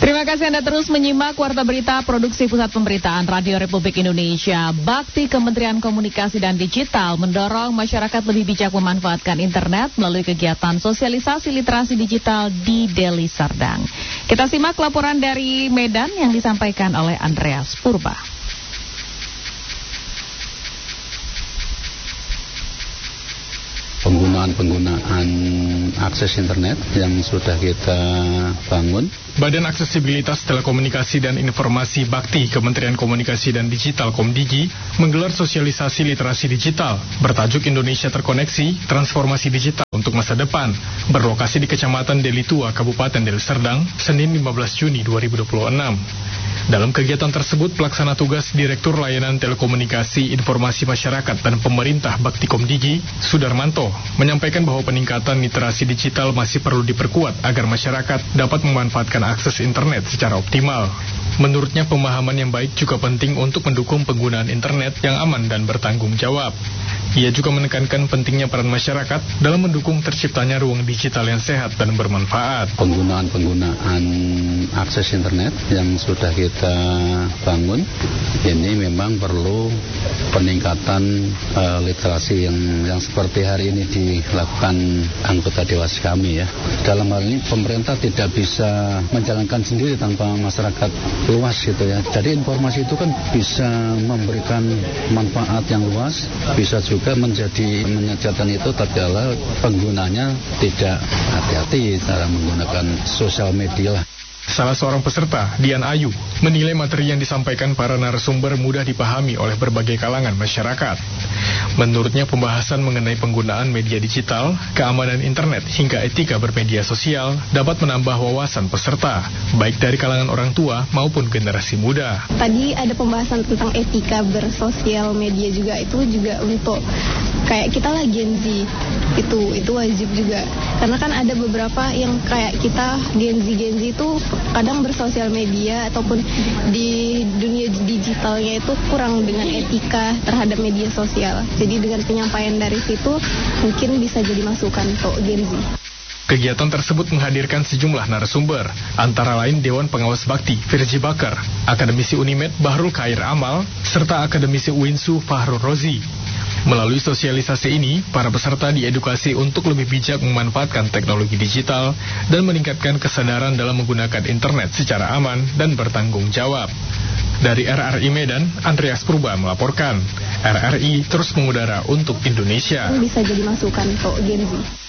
Terima kasih Anda terus menyimak Warta Berita Produksi Pusat Pemberitaan Radio Republik Indonesia. Bakti Kementerian Komunikasi dan Digital mendorong masyarakat lebih bijak memanfaatkan internet melalui kegiatan sosialisasi literasi digital di Deli Serdang. Kita simak laporan dari Medan yang disampaikan oleh Andreas Purba. Penggunaan akses internet yang sudah kita bangun. Badan Aksesibilitas Telekomunikasi dan Informasi Bakti Kementerian Komunikasi dan Digital Komdigi menggelar sosialisasi literasi digital bertajuk Indonesia Terkoneksi, Transformasi Digital untuk Masa Depan, berlokasi di Kecamatan Deli Tua, Kabupaten Deli Serdang, Senin 15 Juni 2026. Dalam kegiatan tersebut, pelaksana tugas Direktur Layanan Telekomunikasi Informasi Masyarakat dan Pemerintah Bakti Komdigi, Sudarmanto, menyampaikan bahwa peningkatan literasi digital masih perlu diperkuat agar masyarakat dapat memanfaatkan akses internet secara optimal. Menurutnya, pemahaman yang baik juga penting untuk mendukung penggunaan internet yang aman dan bertanggung jawab. Ia juga menekankan pentingnya peran masyarakat dalam mendukung terciptanya ruang digital yang sehat dan bermanfaat. Penggunaan akses internet yang sudah kita bangun ini memang perlu peningkatan literasi yang seperti hari ini dilakukan anggota dewas kami ya. Dalam hal ini pemerintah tidak bisa menjalankan sendiri tanpa masyarakat luas gitu ya. Jadi informasi itu kan bisa memberikan manfaat yang luas, bisa juga menjadi menyejatan itu tatkala penggunanya tidak hati-hati cara menggunakan sosial media lah. Salah seorang peserta, Dian Ayu, menilai materi yang disampaikan para narasumber mudah dipahami oleh berbagai kalangan masyarakat. Menurutnya, pembahasan mengenai penggunaan media digital, keamanan internet, hingga etika bermedia sosial dapat menambah wawasan peserta, baik dari kalangan orang tua maupun generasi muda. Tadi ada pembahasan tentang etika bersosial media juga, itu juga untuk kayak kita lah Gen Z, itu wajib juga. Karena kan ada beberapa yang kayak kita Gen Z itu kadang bersosial media ataupun di dunia digitalnya itu kurang dengan etika terhadap media sosial. Jadi dengan penyampaian dari situ mungkin bisa jadi masukan untuk Gen Z. Kegiatan tersebut menghadirkan sejumlah narasumber, antara lain Dewan Pengawas Bakti Firji Bakar, Akademisi Unimed Bahrul Khair Amal, serta Akademisi UINSU Fahrul Rozi. Melalui sosialisasi ini, para peserta diedukasi untuk lebih bijak memanfaatkan teknologi digital dan meningkatkan kesadaran dalam menggunakan internet secara aman dan bertanggung jawab. Dari RRI Medan, Andreas Purba melaporkan. RRI terus mengudara untuk Indonesia. Bisa jadi masukan untuk Gen Z.